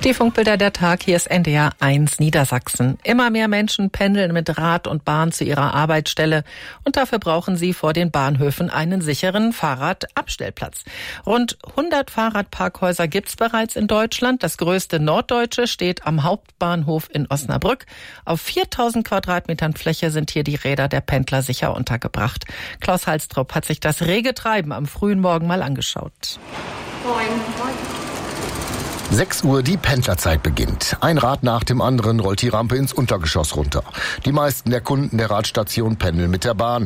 Die Funkbilder der Tag, hier ist NDR 1 Niedersachsen. Immer mehr Menschen pendeln mit Rad und Bahn zu ihrer Arbeitsstelle und dafür brauchen sie vor den Bahnhöfen einen sicheren Fahrradabstellplatz. Rund 100 Fahrradparkhäuser gibt's bereits in Deutschland. Das größte norddeutsche steht am Hauptbahnhof in Osnabrück. Auf 4000 Quadratmetern Fläche sind hier die Räder der Pendler sicher untergebracht. Klaus Halstrup hat sich das rege Treiben am frühen Morgen mal angeschaut. Moin. 6 Uhr, die Pendlerzeit beginnt. Ein Rad nach dem anderen rollt die Rampe ins Untergeschoss runter. Die meisten der Kunden der Radstation pendeln mit der Bahn.